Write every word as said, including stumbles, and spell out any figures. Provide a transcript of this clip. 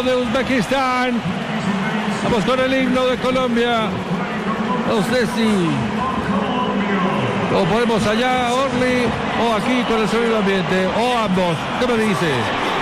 de Uzbekistán. Vamos con el himno de Colombia. No sé si o ponemos allá, Orly, o aquí con el sonido ambiente, o ambos. ¿Qué me dice?